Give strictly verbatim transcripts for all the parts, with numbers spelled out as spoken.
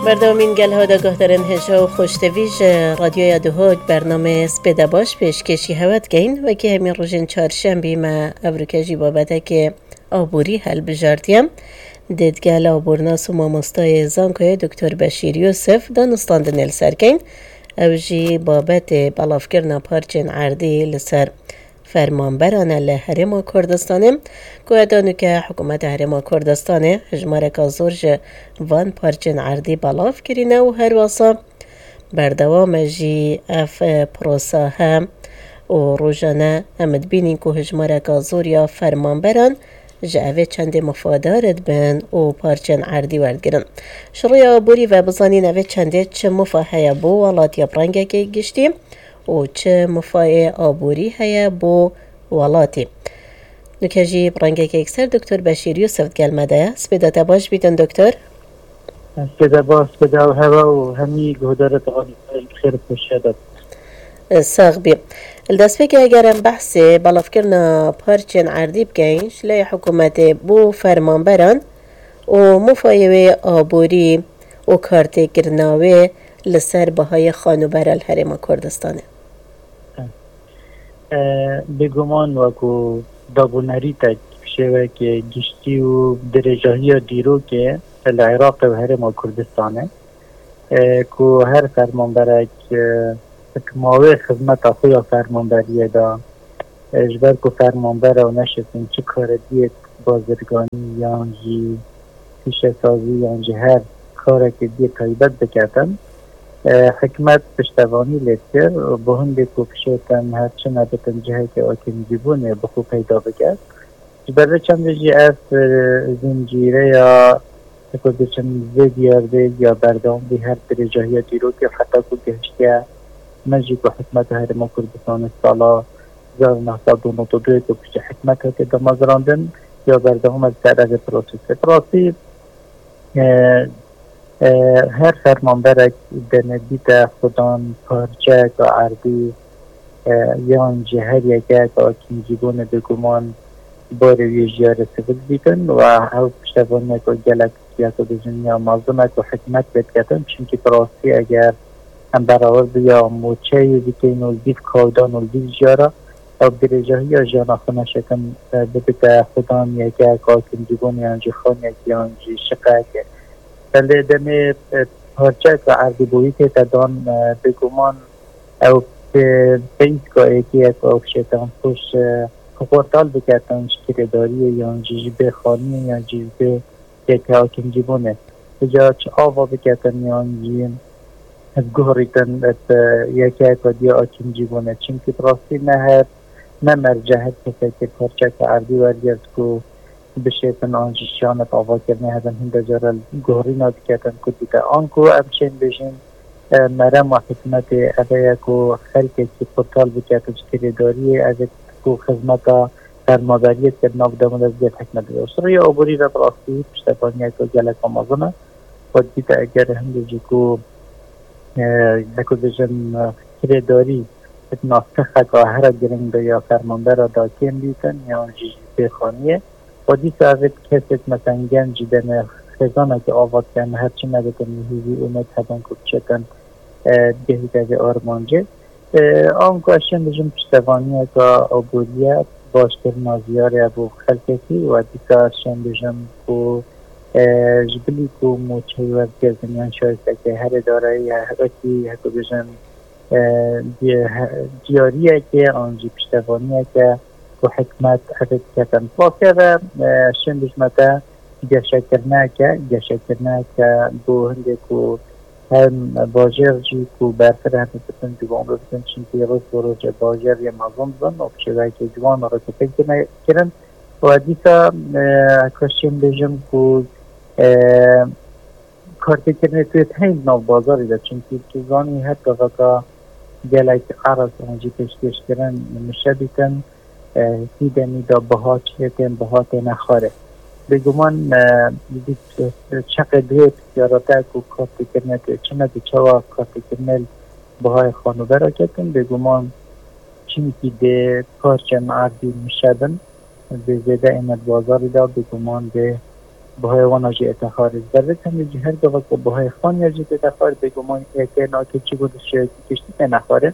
بردامین گل ها دگاه دارن هجا و خوشتویج رادیوی دهوگ برنامه سپیده باش پیشکشی هوت گین و که همین روژن چهارشنبه ما ابروکجی بابده که آبوری هل بجارتیم دیدگل آبورناس و مامستای زانکوی دکتر بشیر یوسف دانستان دنیل سرکین او جی بابت بلافکرنا پارچن عردی لسر فرمانبران لحرم کردستانه که دانو که حکومت حرم کردستانه هجماره که زورج وان پارچن عردی بلاف کرینه و هر واسا بردوام جی اف پروسا هم و روزانه امد بینین که هجماره که زوریا فرمانبران جاوه چند مفادارت بین و پارچن عردی وردگرن شروع آبوری و بزانین اوه چنده چه مفاهی بو ولاتیا پرنگه که گشتیم و چه مفای آبوری هیا بو ولاتی نکجی برنگه که اکسر دکتر بشیر یوسف گلمده سپیده تباش بیتن دکتر سپیده باش سپیده و هوا و همی گهدارت غانی خیر پوشیدت ساق بی الدست بگه اگرم بحث بلافکرنا پارچن عردی بگینش لی حکومت بو فرمان بران و مفایوه آبوری و کارتی گرناوه لسر بهای خانوبر الحرم کردستانه بگمان وکو دابونری تا شوه که گشتی و درجاهی دیرو که العراق و حرم کردستانه که هر فرمانبره که ماوی خدمت خویا فرمانبریه دا اجبر که فرمانبره و نشستن چه کار دیت بازرگانی یا جی پیشه سازی یا جی هر کار که دیت تایبت بکردن حکمت پشتوانی لیتر با هنده که پشتن هرچه نبتن جهه که آکن جیبونه بخو پیدا بکرد جبره چند جی اف زنجیره یا که چند زید یارده یا بردام دی هر درجاهی دیرو که حتی که گهشته مجی که حکمت حرم کردستان سالا هزار و نهصد و نود و دو که پشت حکمت که دمازراندن یا بردام از سرعه پروسیس پروسی هر فرمانبرک در دیت خودان پارچه که عربی یا جهر یکه که آکین جیبون بگمان بار ویجیار سفید بیتن و او پشتوانه که گلک یا که بجنیا مازمه که حکمت بید کتن چونکه پراسی اگر هم برابر بیا موچه یوزی که نولدیف کودان نولدیف جیارا او برجاهی یا جانا خونه شکن ببیت خودان یکه که آکین جیبون یا انجی خان یکی یا انجی شقه که بله دمی پارچه که عرضی بویی که تدان بگمان او بیت که ایکی یک افشتان پوش پورتال بکتن شکرداری یا جیجبه خانی یا جیجبه یک حاکم جیبونه بجا چه آوا بکتن یا جیم گهریتن یکی یک دیا حاکم جیبونه چونکه پراستی نه هر نه مرجعه کسی که پارچه که عرضی ورگرد که بشیتن آنجی شانت آوا کرنه هدن هنده جارل گهری نادکتن که دیگه آنکو امچین بشین مرم و حکمت اوه که خلقه که پورتال بکتن شکرداری از که خدمت فرمانبریت که نابدامون از دیت حکمت دیده سروی آبوری را براستی پشتبانی که گلک آمازنه و دیده اگر هم دیجی که یکو دیجن شکرداری ناسخه که هر گرنگ یا فرمانبر را داکیم بیتن یا جیجی بخانیه و دیده اوید کسیت مثلا گنجی دن خزانه که آواد کنه هرچی ندیدن میهیزی اومد هدن کبچتن بهیده به آرمانجه آن که اشن بجم پشتوانیه که آبوریه باشتر نازیاره ابو خلقی و دیگه اشن بجم که جبلی که موچه و گردنیان شایسته که هر داره یا هرکی حتی بجم دیاریه که آنجی پشتوانیه که که حکمت حدد کتن پاکه و اشن بجمته گشه کرنه که گشه کرنه که دو هنده که هم باجر جی که برتر هم بسن جوان رو بسن چونکه روز روز باجر یا مازم بزن و بچه که جوان رو که فکر کرن و دیسا کشیم بجم که کارتی کرنه توی تین نو بازاری ده چونکه توزانی حتی وقتا گلک عرص آنجی پشکش کرن میشه بیتن دیدنی دا بها چهتن بها تنخاره بگمان دیت چقدر دیت یارته که کارتی کرنه توی چنه دیچه کارتی کرنه بهای خانوبه را کتن بگمان چونکه ده پارچن عردی میشدن به زیده ایمد بازاری دا بگمان ده بهای وانا جی اتخار ذره کمی جهر دو وقت بهای خان یا جی اتخار بگمان یکی ناکی چی بود شاید کشتی نخواره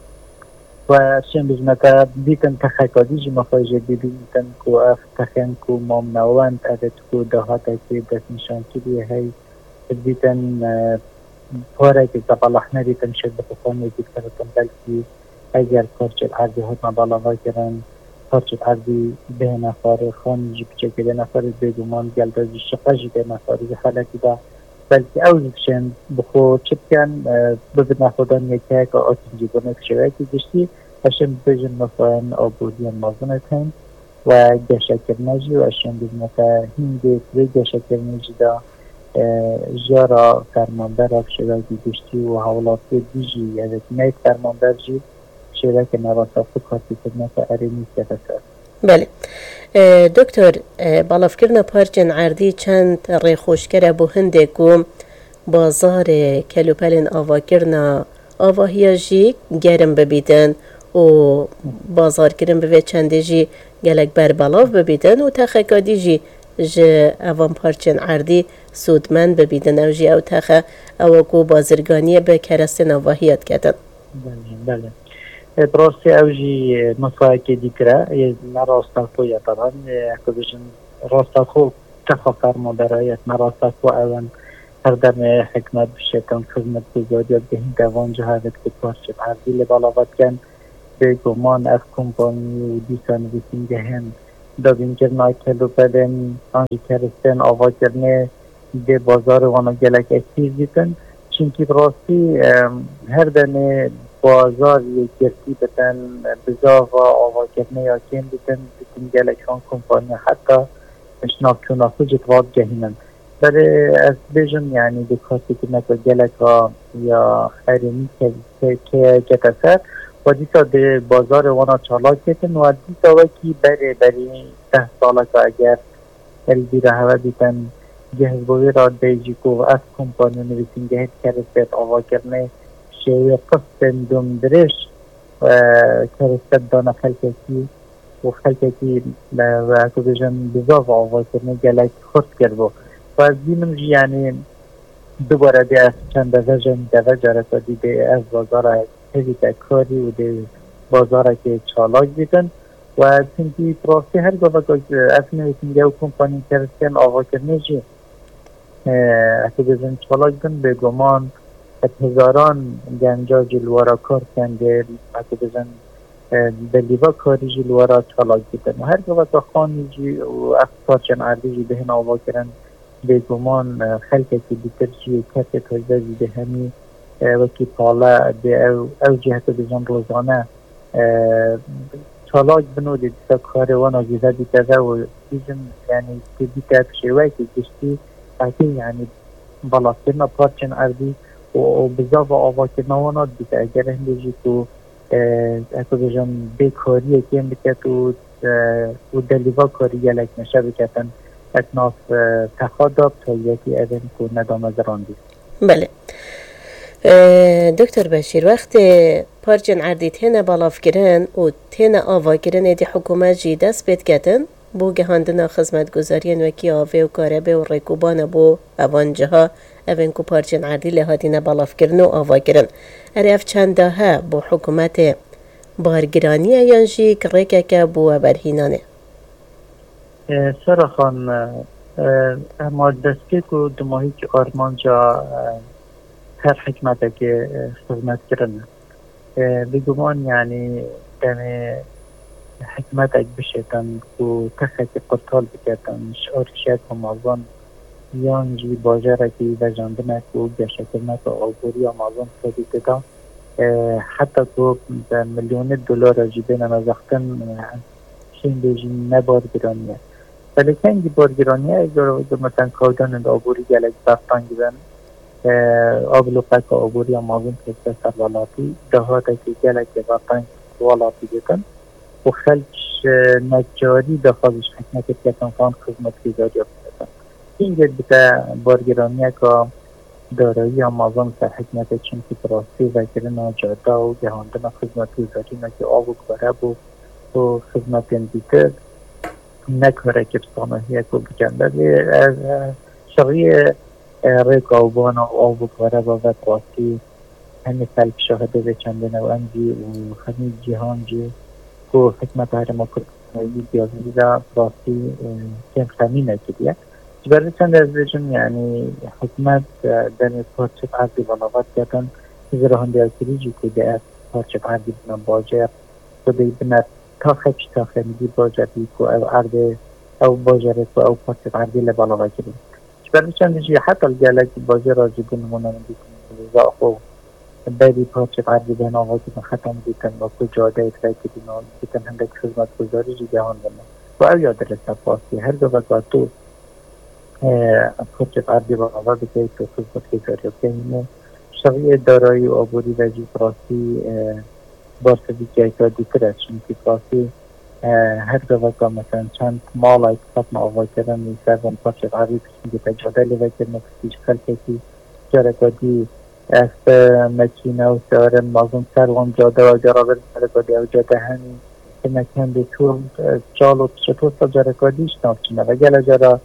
و شن بجمتا بیتن تخکادی جی مخواجه بیتن کو اف تخین کو مام نواند عدد کو دهاتا که دست نشان کلیه های بیتن پاره که زبالحنه بیتن شد بخوان یکیت کردن بلکی اگر پرچه عرضی هات مبالا کرن پرچه عرضی به نفاره خان جی بچه که به نفاره بگمان گلدازی شقاجی به نفاره حالتی دا بلکه اوزشن بخور چه بکن ببین خودان یکی که آتین جیبونه کشوه که گشتی اشن بجن مثلا آبودی مازنه تن و گشکر نجی و اشن بجنتا هنگی توی گشکر نجی دا جارا فرماندر کشوه که گشتی و حولاتی دیجی یعنی نیت فرماندر جی کشوه که نواسافه کارتی کنه ارینی کتسر. بله دکتر بالافکرنا پارچن عردی چند ری خوشکره بو هنده کو بازار کلوپلین آواکرنا آواهیا جی گرم ببیدن و بازار کرن بوی چنده جی گلک بر بلاف ببیدن و تخکادی جی جه اوان پارچن عردی سودمند ببیدن او جی او تخه او کو بازرگانی به کرستن آواهیات کدن. بله بله براستی اوجی مصاحبه دیگره یه نراستخو یا طبعا اکوزیشن راستخو تخافر مدرایت نراستخو اون هر دم حکمت بشه کن خدمت گذاری یا بهین دوان جهت که پارچه عرضی لبالاوات کن به گمان از کمپانی و دیسان ویسینگه هم دابین کرنا کلو پدن آنجی کرستن آوا کرنه به بازار وانا گلک اکتیز بیتن چونکی براستی هر دم بازار یک گرتی بتن بزاق و آوا کرنه یا کم بیتن بیتن گلک هان کمپانی حتی مشناف چونافو جتواب جهینن برای از بیجن یعنی دکاتی که نکو گلک ها یا خیرینی که کتسر و دیسا ده بازار وانا چالاک بیتن و دیسا وکی بری بری ده ساله که اگر البی رهوه بیتن جهز بوی را دیجی کو از کمپانی نویسین گهد کرست آوا کرنه شیوه قصد دوم درش و کرست دانا خلکتی و خلکتی و اکو بیجن بزاف آوا کرنه گلک خورد کربو و از دیمون یعنی دوباره ده از چند دوجه دوجه رسا دیده از بازار هزی کاری و ده بازار که چالاک بیتن و چونکی پراستی هر گوه که از نویسین و کمپانی کرستن آوا کرنه جی اکو بیجن چالاک بین به گمان هزاران گنجا جلوارا کار کنده اکو بیجن دلیوا کاری جلوارا چالاک بیتن و هر گوه که خانی جی و افتارچن عردی جی بهن آوا کرن به گمان خلقه که بیتر چیه کسی تجده زیده همی وکی پالا به او, او جهت بیجن روزانه چالاک بنو دیتا کاروانا جیده بیتر و بیجن یعنی که بیتر شوی که گشتی اکی یعنی بالاسترنا پارچن عردی و بزاف آوا کرنوانا بیتر اگر هم بیجی تو اکو بیجن بی کاریه که هم بیتر تو و دلیوا کاری گلک نشه بکتن اکناف تخاداب تا یکی اذن که ندام زراندی. بله دکتر بشیر وقت پارچن عردی تینه بالاف گرن و تینه آوا گرن ایدی حکومت جی دست بید گدن بو گهاندنا خدمت گذارین وکی آوه و کاربه و ریکوبان بو اوانجه ها اوین که پارچن عردی لحادین بالاف گرن و آوا گرن اره اف چنده ها بو حکومت بارگرانی یانجی که ریکه که بو برهینانه سرخان اما دسته که دماهی که آرمان جا هر حکمت که خدمت کرنه بگمان یعنی دم حکمت اک بشیتن که تخت قرطال بکتن شعار شاید همازان یانجی باجره که وجاندنه که گشترنه که آلبوری همازان خودی دا حتی که میلیون دلار جیبه نمازختن شین بیجی نبار گرانیه ولی کنگی بارگرانیه اگر مثلا کودان آبوری گلک بفتان گیدن آبلوقه که آبوری آمازون کسته سروالاتی دهاته که گلک بفتان والاتی گیدن و خلچ نجاری دخوازش حکمت کتن فان خدمت گذاری بودن این گرد بیتا بارگرانیه که دارایی آمازون سر حکمت چنکی پراستی و گرنا جاده و جهاندن خدمت گذاری نکی آبو کبره بود و خدمت بیتر نکاره که بسانهی اکو بکنده به شغیه ریکاوبان و آبو کاره با وقت راسی همه سلب شاهده به چنده نوانجی و همه جهان جی که حکمت هرما کنید بیازنی را راسی کم خمینه کدیه برای چند از بجن یعنی حکمت در پارچه عرضی بلاغات کردن زیرا هنده از کریجی که در پارچه عرضی بنا باجر خودی بنا تا خیش تا خیلی باجری که او عرض او باجره که او پارچه عرضی لبلاغات کرد برای چند جی حتی الگلک باجر راجی بنمونه دیکنی زاخو بعدی پارچه عرضی بنا آقا که ختم دیتن با کجاده اترای کردن و دیتن هندک خدمت گذاری جی جهان بنا و او یاد رسا پاسی هر دو وقت تو پارچه عرضی با آقا بکید تو خدمت گذاری کنیم شغیه دارایی و عبوری و جیفراسی بارسوی که ایتا دیتر است چون که فراسی هر دو وقت مثلا چند مال ایتفاق ما آقا کردن نیسر و پارچه عرضی کشیم که تجاده لیوه کرد نفسیش خلقه که جارکادی از مکینه و سواره مازم سر وان جاده و جرابر جارکادی او جاده همین که مکین به طور چال و چطور سا جارکادیش نافچینه و گل جارا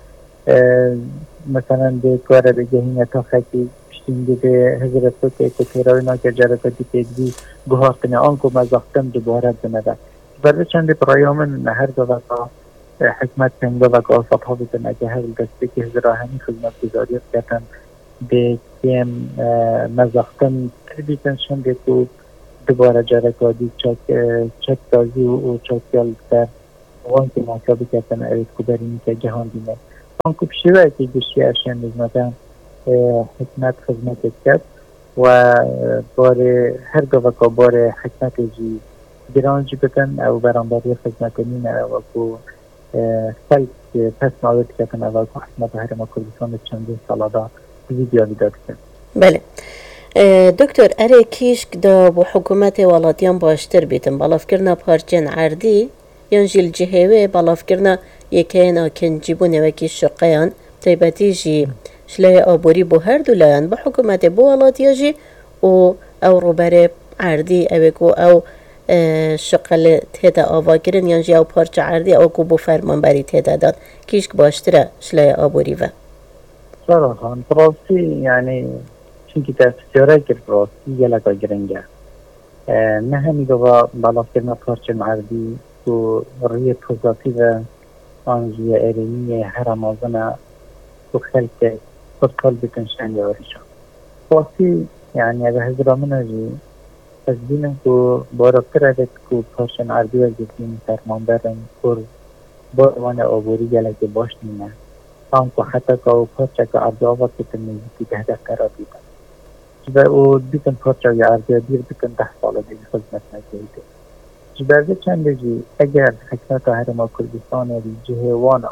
مثلا به کاره بگه هینه تا خیلی پشتینگی به حضرت سوکه که تیراوی نا که جارکادی پیدوی گوهارتنه آنکو مزاختم دوباره بنده برای چند برایامن هر دو وقتا حکمت کنگا و قاصد ها بزنه که هر دسته که حضر همین خدمت گذاریت کردن به کم مزاختم تربیتن شنده که دوباره جارکادی چک تازی و چکیال در وان که محکابی کردن اوید که برینی که جهان دینه آنکو بشیوه که گشتی اشیان نزمتن حکمت خدمت کرد و بار هر دو وقتا بار حکمت جی گران جی بکن او برانباری خدمت نینه او که سلک پس ناوید کردن او که حکمت هرما کردستان چندین سالادا ویدیو داد کرد. بله دکتر اره کیشک دا با حکومت ولاتیان باشتر بیتن بالاف کرنا پارچن عردی یان جیل جهوه بالاف کرنا یکین آکن جیبونه وکی شقیان تایبتی جی شلای آبوری بو هر دولایان با حکومت بو ولاتیا جی و او روبر عردی اوکو او شقل تیدا آوا کرن یان جی او پارچ عردی او کو بو فرمان بری تیدا داد کیشک باشتره شلای آبوری و صراحة براسي يعني چونكي تفسيره كر براسي يلقى جرنجا نهني قبا بلاكرنا پارچه معردي و ريه توزاتي و آنجية ايرينية هرمازنا و خلق خود كل بتنشان يوريشا براسي يعني اذا هزرا من جي از بینم که بارکتر اگه که پارچه معردی و جدین فرمان برن کر باروان آبوری گلک باش نینه آنکو حتی که او پارچه که عرض آواز که تنمیزی ده ده قرار دیدن و او بیتن پارچه یا عرضی دیر بیتن ده ساله دیگه خدمت نکیده جبرده چنده جی اگر حکمت هرما کردستان دی جهوانا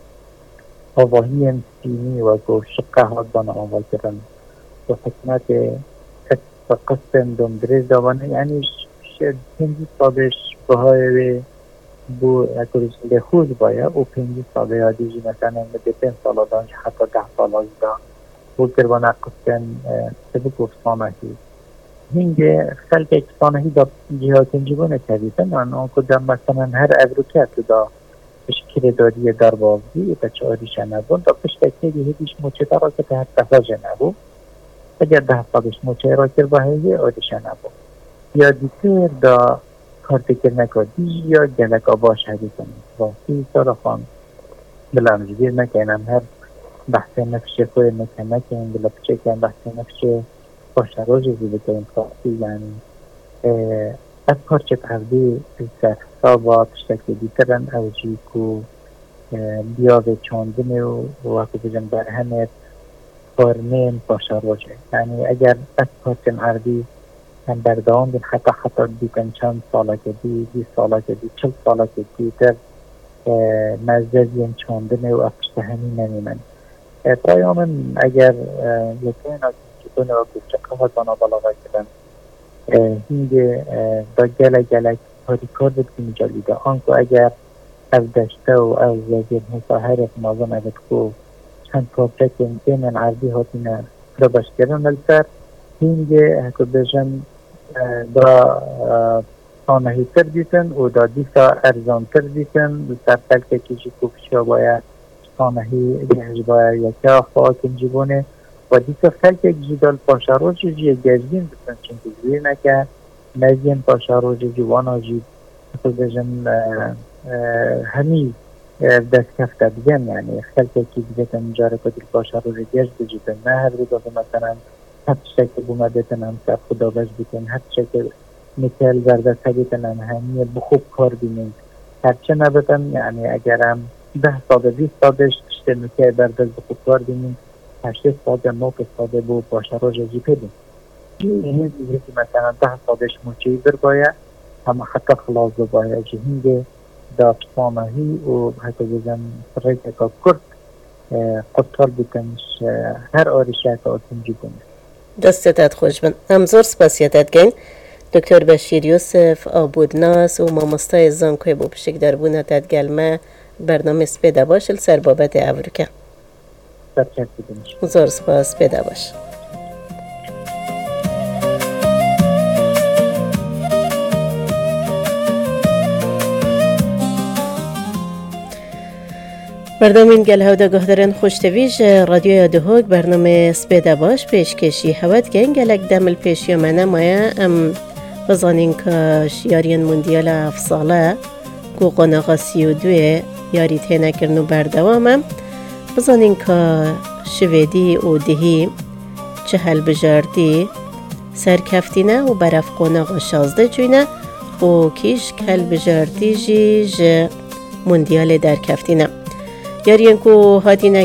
آواهی سینی و گو شقه حضان آواز کرن و حکمت قسم دوم دریز داوانه یعنی پنجی سالش بهای بو اکوریشن خود باید او پنجی ساله یادی جی مثلا به پنج ساله دانش حتی ده ساله دا بود کربانه قسم سبک افسانهی هنگه خلق افسانهی دا جهاتین جیبونه کردیدن آن کدام مثلا هر ابروکت دا پشکر داری در بازی تا چهاریش نبود دا پشکتی هیچ موچه دارا که هر تفاجه نبود اگر ده سالش موچه را کرد با هیه آدیشه نبود یا دیگر دا کار فکر نکردی یا گلک آباش هدی کنید واقعی سارا خان بلا مجبیر نکنم هر بحث نفشه خوی نکن نکن بلا بچه کن بحث نفشه باشه رو جزی بکنیم خواهی یعنی از پارچه پردی سر حسابات شکل دیترن اوجی که بیاوه چاندنه و وقتی بجن بر همه کارنین باشه روشه یعنی اگر از پارچه عردی هم بردان دین حتی حتی دیگن چند ساله که دی دی ساله که دی چل ساله که دی در مزدین چاندنه و اپشته همین نمیمن برای من اگر یکی این که دونه و گفته قوة دانا بلاغه کردن هینگه دا گله گله کاری کار بدگی مجالیده آنکو اگر از دشته و از یکیم مصاهرت مازم اگر که چند پاپچه که بین عرضی هاتینه را بشکرن نلسر هینگه هکو بجن دا سانهی تر دیتن و دا دیسا ارزان تر دیتن سر تلک که جی کوفشا باید سانهی گهج باید یکی آخواه کنجیبونه و دیسا تلک جیدال پاشاروج جی گجدین بسن چنکه زیر نکه نزین پاشاروج جوانا جی بجن همی دست کفته بگم یعنی خلقه که بگم مجاره کدیل پاشاروج گجد بجیدن نه هر رو داده مثلا هر شکل بومدتن هم که خدا بج بیتن هر شکل مثل زرده سبیتن هم همیه بخوب کار بینید هرچه نبتن یعنی اگرم ده ساده بیست سادش تشته نکه بردز بخوب کار بینید هشته ساده موقع ساده بو پاشاروج جی پیدیم این دیگه که مثلا ده سادش موچهی بر باید هم حتی خلاص باید جه هنگه داستانهی و حتی بزن ریکه که کرد قطار بیتنش هر آرشه که آتنجی بونه دستتت خوش بند. هم زور سپاسیتت گین دکتر بشیر یوسف آبودناس و مامستای زانکوی بو پشک در بونتت گلمه برنامه سپیده باش سر بابت افریقا زور سپاس پیدا باش. برنامه گل هودا گهدرن خوشتویج رادیو دهوگ برنامه سپیده باش پیشکشی هوت گن گلک دمل پیشی منه مایه ام بزانین که یارین موندیال افساله گو قناغا سی و دوه یاری تینه کرنو بردوامه بزانین که شویدی و دهی چهل بجاردی سرکفتینه و برف قناغا شازده جوینه و کیش کل بجاردی جی موندیال در کفتینه یارین کو هاتینه